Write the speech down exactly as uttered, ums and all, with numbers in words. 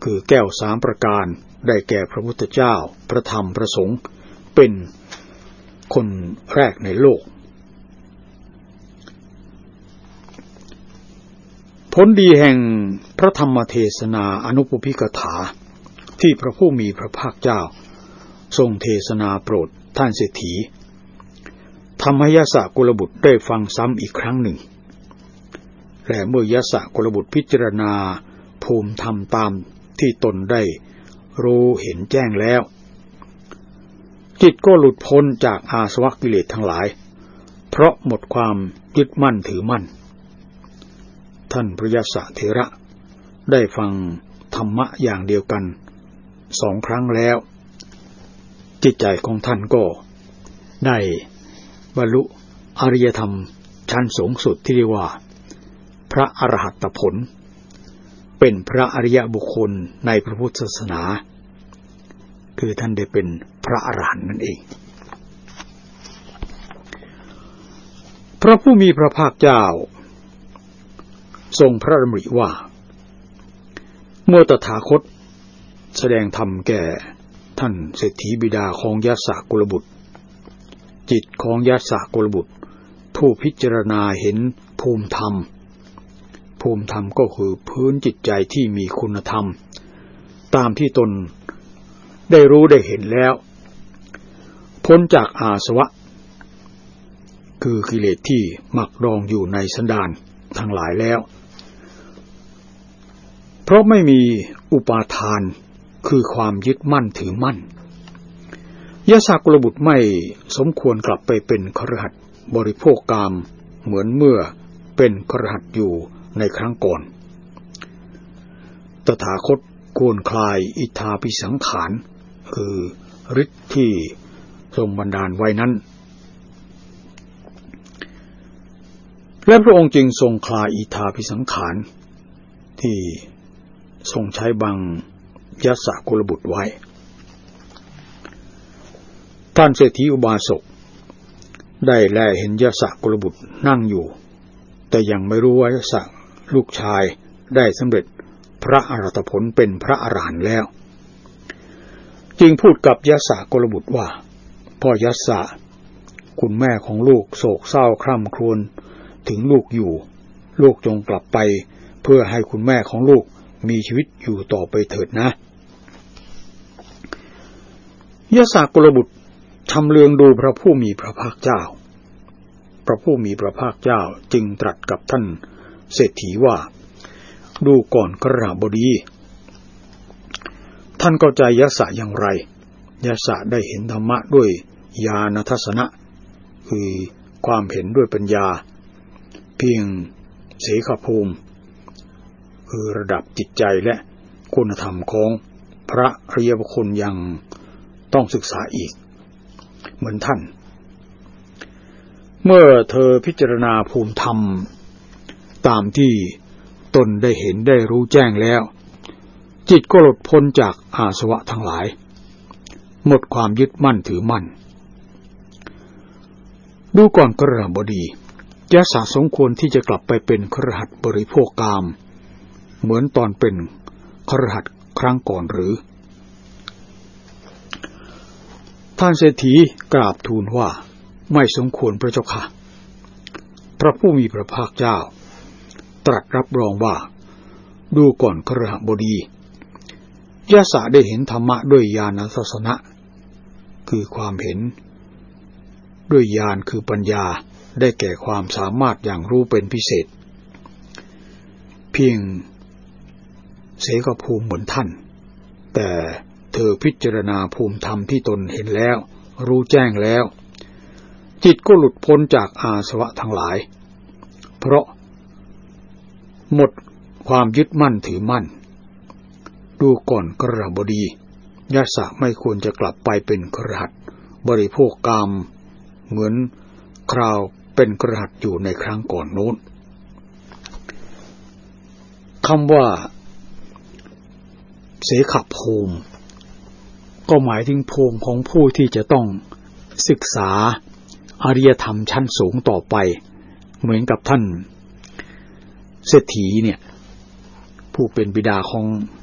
คือแก้วสามประการได้แก่พระพุทธเจ้าพระธรรมพระสงฆ์เป็นคนแรกในโลกผลดีแห่งพระธรรมเทศนาอนุปปิกถาที่พระผู้มีพระภาคเจ้าทรงเทศนาโปรดท่านเศรษฐีทำให้ยสกุลบุตรได้ฟังซ้ำอีกครั้งหนึ่งและเมื่อยสกุลบุตรพิจารณาภูมิธรรมตามที่ตนได้รู้เห็นแจ้งแล้วจิตก็หลุดพ้นจากอาสวะกิเลสทั้งหลายเพราะหมดความยึดมั่นถือมั่นท่านพระยสเถระได้ฟังธรรมะอย่างเดียวกันสองครั้งแล้วจิตใจของท่านก็ได้บรรลุอริยธรรมชั้นสูงสุดที่เรียกว่าพระอรหัตผลเป็นพระอริยบุคคลในพระพุทธศาสนาคือท่านได้เป็นพระอรหันต์นั่นเองพระผู้มีพระภาคเจ้าทรงพระดำริว่าเมื่อตถาคตแสดงธรรมแก่ท่านเศรษฐีบิดาของยสกุลบุตรจิตของยสกุลบุตรผู้พิจารณาเห็นภูมิธรรมภูมิธรรมก็คือพื้นจิตใจที่มีคุณธรรมตามที่ตนได้รู้ได้เห็นแล้วพ้นจากอาสวะคือกิเลสที่หมักดองอยู่ในสันดานทั้งหลายแล้วเพราะไม่มีอุปาทานคือความยึดมั่นถือมั่นยสกุลบุตรไม่สมควรกลับไปเป็นคฤหัสถ์บริโภคกามเหมือนเมื่อเป็นคฤหัสถ์อยู่ในครั้งก่อนตถาคตควรคลายอิทธาภิสังขารคือฤทธิ์ที่ทรงบันดาลไว้นั้นและพระองค์จึงทรงคลายอิทธาภิสังขารที่ทรงใช้บังยสกุลบุตรไว้ท่านเศรษฐีอุบาสกได้แลเห็นยสกุลบุตรนั่งอยู่แต่ยังไม่รู้ว่ายสลูกชายได้สำเร็จพระอรหัตผลเป็นพระอรหันต์แล้วจึงพูดกับยสกุลบุตรว่าพ่อยสคุณแม่ของลูกโศกเศร้าคร่ำครวญถึงลูกอยู่ลูกจงกลับไปเพื่อให้คุณแม่ของลูกมีชีวิตอยู่ต่อไปเถิดนะยสกุลบุตรชำเลืองดูพระผู้มีพระภาคเจ้าพระผู้มีพระภาคเจ้าจึงตรัสกับท่านเศรษฐีว่าดูก่อนกฤหบดีท่านเข้าใจยสอย่างไรยสได้เห็นธรรมะด้วยญาณทัศนะคือความเห็นด้วยปัญญาเพียงเสขภูมิคือระดับจิตใจและคุณธรรมของพระอริยบุคคลยังต้องศึกษาอีกเหมือนท่านเมื่อเธอพิจารณาภูมิธรรมตามที่ตนได้เห็นได้รู้แจ้งแล้วจิตก็หลุดพ้นจากอาสวะทั้งหลายหมดความยึดมั่นถือมั่นดูก่อนกฤหบดียสสมควรที่จะกลับไปเป็นคฤหัสถ์บริโภคกามเหมือนตอนเป็นคฤหัสถ์ครั้งก่อนหรือท่านเศรษฐีกราบทูลว่าไม่สมควรพระเจ้าค่ะพระผู้มีพระภาคเจ้าตรัสรับรองว่าดูก่อนคฤหบดียสได้เห็นธรรมะด้วยญาณทัศนะคือความเห็นด้วยญาณคือปัญญาได้แก่ความสามารถอย่างรู้เป็นพิเศษเพียงเสกภูมิเหมือนท่านแต่เธอพิจารณาภูมิธรรมที่ตนเห็นแล้วรู้แจ้งแล้วจิตก็หลุดพ้นจากอาสวะทั้งหลายเพราะหมดความยึดมั่นถือมั่นดูก่อนกฤหบดียสไม่ควรจะกลับไปเป็นคฤหัสถ์บริโภคกามเหมือนคราวเป็นคฤหัสถ์อยู่ในครั้งก่อนโน้นคำว่าเสขภูมิก็หมายถึงภูมิของผู้ที่จะต้องศึกษาอริยธรรมชั้นสูงต่อไปเหมือนกับท่านเศรษฐีเนี่ยผู้เป็นบิดาของ